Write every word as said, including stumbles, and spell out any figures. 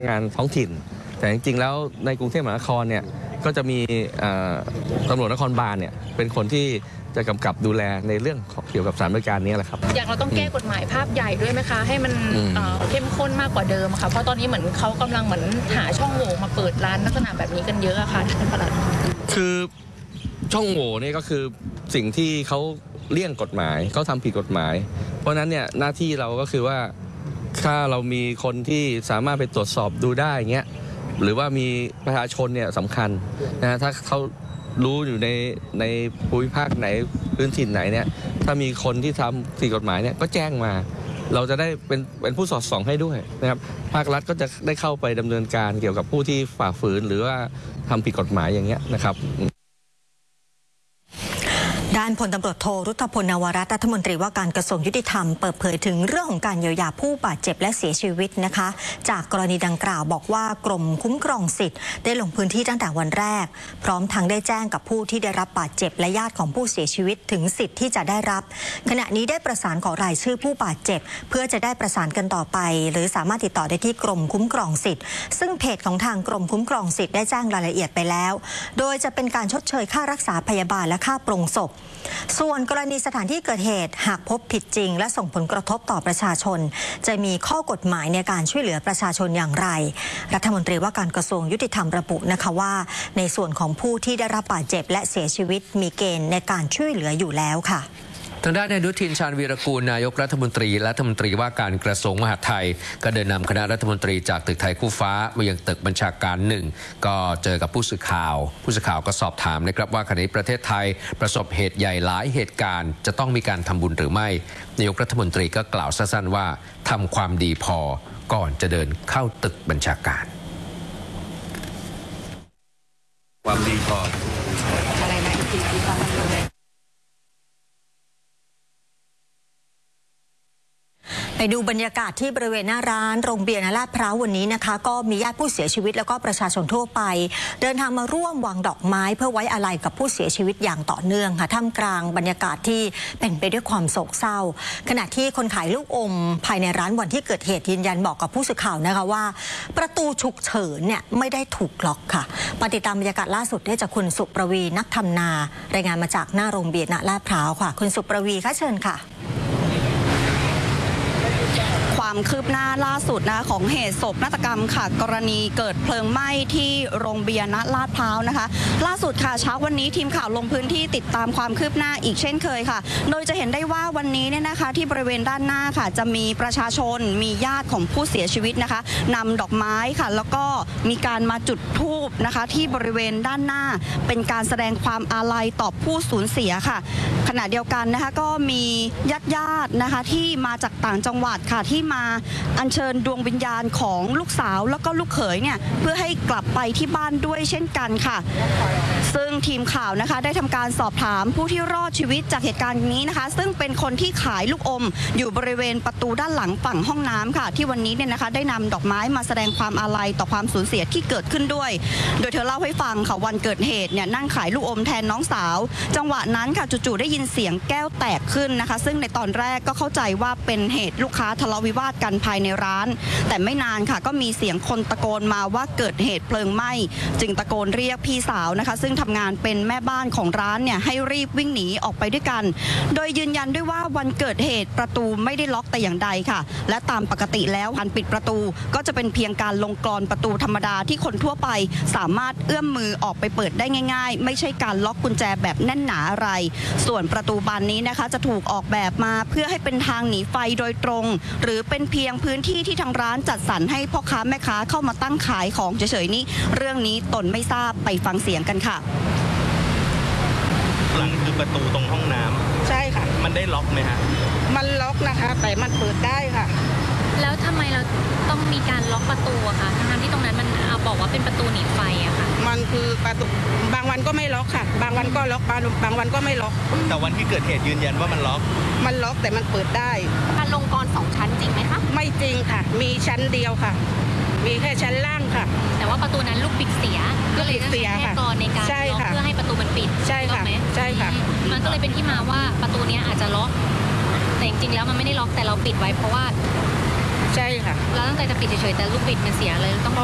งานท้องถิ่นแต่จริงๆแล้วในกรุงเทพมหานครเนี่ยก็จะมีตำรวจนครบาลเนี่ยเป็นคนที่จะกำกับดูแลในเรื่องเกี่ยวกับสถานบริการนี้แหละครับอย่างเราต้องแก้กฎหมายภาพใหญ่ด้วยไหมคะให้มันเข้มข้นมากกว่าเดิมค่ะเพราะตอนนี้เหมือนเขากำลังเหมือนหาช่องโหว่มาเปิดร้านลักษณะแบบนี้กันเยอะค่ะท่านปลัดคือช่องโหว่นี่ก็คือสิ่งที่เขาเลี่ยงกฎหมายเขาทำผิดกฎหมายเพราะนั้นเนี่ยหน้าที่เราก็คือว่าถ้าเรามีคนที่สามารถไปตรวจสอบดูได้เงี้ยหรือว่ามีประชาชนเนี่ยสำคัญนะถ้าเขารู้อยู่ในในภูมิภาคไหนพื้นถิ่นไหนเนี่ยถ้ามีคนที่ทำผิดกฎหมายเนี่ยก็แจ้งมาเราจะได้เป็นเป็นผู้สอดส่องให้ด้วยนะครับภาครัฐก็จะได้เข้าไปดำเนินการเกี่ยวกับผู้ที่ฝ่าฝืนหรือว่าทำผิดกฎหมายอย่างเงี้ยนะครับด้านพลตำรวจโทรุตพล นวรัตน์รัฐมนตรีว่าการกระทรวงยุติธรรมเปิดเผยถึงเรื่องของการเยียวยาผู้บาดเจ็บและเสียชีวิตนะคะจากกรณีดังกล่าวบอกว่ากรมคุ้มครองสิทธิ์ได้ลงพื้นที่ตั้งแต่วันแรกพร้อมทั้งได้แจ้งกับผู้ที่ได้รับบาดเจ็บและญาติของผู้เสียชีวิตถึงสิทธิ์ที่จะได้รับขณะนี้ได้ประสานขอรายชื่อผู้บาดเจ็บเพื่อจะได้ประสานกันต่อไปหรือสามารถติดต่อได้ที่กรมคุ้มครองสิทธิ์ซึ่งเพจของทางกรมคุ้มครองสิทธิ์ได้แจ้งรายละเอียดไปแล้วโดยจะเป็นการชดเชยค่ารักษาพยาบาลและค่าปรงศพส่วนกรณีสถานที่เกิดเหตุหากพบผิดจริงและส่งผลกระทบต่อประชาชนจะมีข้อกฎหมายในการช่วยเหลือประชาชนอย่างไรรัฐมนตรีว่าการกระทรวงยุติธรรมระบุนะคะว่าในส่วนของผู้ที่ได้รับบาดเจ็บและเสียชีวิตมีเกณฑ์ในการช่วยเหลืออยู่แล้วค่ะทางด้านนายอนุทินชาญวีรกูลนายกรัฐมนตรีและรัฐมนตรีว่าการกระทรวงมหาดไทยก็เดินนำคณะรัฐมนตรีจากตึกไทยคู่ฟ้ามายังตึกบัญชาการหนึ่งก็เจอกับผู้สื่อข่าวผู้สื่อข่าวก็สอบถามนะครับว่าขณะนี้ประเทศไทยประสบเหตุใหญ่หลายเหตุการณ์จะต้องมีการทำบุญหรือไม่นายกรัฐมนตรีก็กล่าวสั้นๆว่าทำความดีพอก่อนจะเดินเข้าตึกบัญชาการความดีพออะไรนะอีกทีที่ฟังไปดูบรรยากาศที่บริเวณหน้าร้านโรงเบียร์ลาดพร้าววันนี้นะคะก็มีญาติผู้เสียชีวิตแล้วก็ประชาชนทั่วไปเดินทางมาร่วมวางดอกไม้เพื่อไว้อาลัยกับผู้เสียชีวิตอย่างต่อเนื่องค่ะท่ามกลางบรรยากาศที่เป็นไปด้วยความโศกเศร้าขณะที่คนขายลูกอมภายในร้านวันที่เกิดเหตุยืนยันบอกกับผู้สื่อข่าวนะคะว่าประตูฉุกเฉินเนี่ยไม่ได้ถูกล็อกค่ะมาติดตามบรรยากาศล่าสุดได้จากคุณสุประวีนักทำนารายงานมาจากหน้าโรงเบียร์ลาดพร้าวค่ะคุณสุประวีค่ะเชิญค่ะความคืบหน้าล่าสุดนะของเหตุโศกนาฏกรรมค่ะกรณีเกิดเพลิงไหม้ที่โรงเบียร์ณลาดพร้าวนะคะล่าสุดค่ะเช้าวันนี้ทีมข่าวลงพื้นที่ติดตามความคืบหน้าอีกเช่นเคยค่ะโดยจะเห็นได้ว่าวันนี้เนี่ยนะคะที่บริเวณด้านหน้าค่ะจะมีประชาชนมีญาติของผู้เสียชีวิตนะคะนำดอกไม้ค่ะแล้วก็มีการมาจุดธูปนะคะที่บริเวณด้านหน้าเป็นการแสดงความอาลัยต่อผู้สูญเสียค่ะขณะเดียวกันนะคะก็มีญาติญาตินะคะที่มาจากต่างจังหวัดค่ะที่มาอัญเชิญดวงวิญญาณของลูกสาวแล้วก็ลูกเขยเนี่ยเพื่อให้กลับไปที่บ้านด้วยเช่นกันค่ะซึ่งทีมข่าวนะคะได้ทำการสอบถามผู้ที่รอดชีวิตจากเหตุการณ์นี้นะคะซึ่งเป็นคนที่ขายลูกอมอยู่บริเวณประตูด้านหลังฝั่งห้องน้ำค่ะที่วันนี้เนี่ยนะคะได้นำดอกไม้มาแสดงความอาลัยต่อความสูญเสียที่เกิดขึ้นด้วยโดยเธอเล่าให้ฟังค่ะวันเกิดเหตุเนี่ยนั่งขายลูกอมแทนน้องสาวจังหวะนั้นค่ะจู่ๆได้ยินเสียงแก้วแตกขึ้นนะคะซึ่งในตอนแรกก็เข้าใจว่าเป็นเหตุลูกค้าทะเลาะวิวาทกันภายในร้านแต่ไม่นานค่ะก็มีเสียงคนตะโกนมาว่าเกิดเหตุเพลิงไหม้จึงตะโกนเรียกพี่สาวนะคะซึ่งทำงานเป็นแม่บ้านของร้านเนี่ยให้รีบวิ่งหนีออกไปด้วยกันโดยยืนยันด้วยว่าวันเกิดเหตุประตูไม่ได้ล็อกแต่อย่างใดค่ะและตามปกติแล้วการปิดประตูก็จะเป็นเพียงการลงกลอนประตูธรรมดาที่คนทั่วไปสามารถเอื้อมมือออกไปเปิดได้ง่ายๆไม่ใช่การล็อกกุญแจแบบแน่นหนาอะไรส่วนประตูบานนี้นะคะจะถูกออกแบบมาเพื่อให้เป็นทางหนีไฟโดยตรงหรือเป็นเพียงพื้นที่ที่ทางร้านจัดสรรให้พ่อค้าแม่ค้าเข้ามาตั้งขายของเฉยๆนี้เรื่องนี้ตนไม่ทราบไปฟังเสียงกันค่ะหลังคือประตูตรงห้องน้ำใช่ค่ะมันได้ล็อกไหมฮะมันล็อกนะคะแต่มันเปิดได้ค่ะแล้วทำไมเราต้องมีการล็อกประตูอะคะทั้งที่ตรงนั้นมันบอกว่าเป็นประตูหนีไฟอะค่ะมันคือประตูบางวันก็ไม่ล็อกค่ะบางวันก็ล็อกบางวันก็ไม่ล็อกแต่วันที่เกิดเหตุยืนยันว่ามันล็อกมันล็อกแต่มันเปิดได้การลงกรสองชั้นจริงไหมคะไม่จริงค่ะมีชั้นเดียวค่ะมีแค่ชั้นล่างค่ะแต่ว่าประตูนั้นลูกบิดเสียก็เลยต้องใช้แค่กรในการล็อกเพื่อให้ประตูมันปิดใช่ค่ะใช่ค่ะมันก็เลยเป็นที่มาว่าประตูนี้อาจจะล็อกแต่จริงๆแล้วมันไม่ได้ล็อกแต่เราปิดไว้เพราะว่าใช่ค่ะเราตั้งใจจะปิดเฉยๆแต่ลูกบิดมันเสียเลยต้อง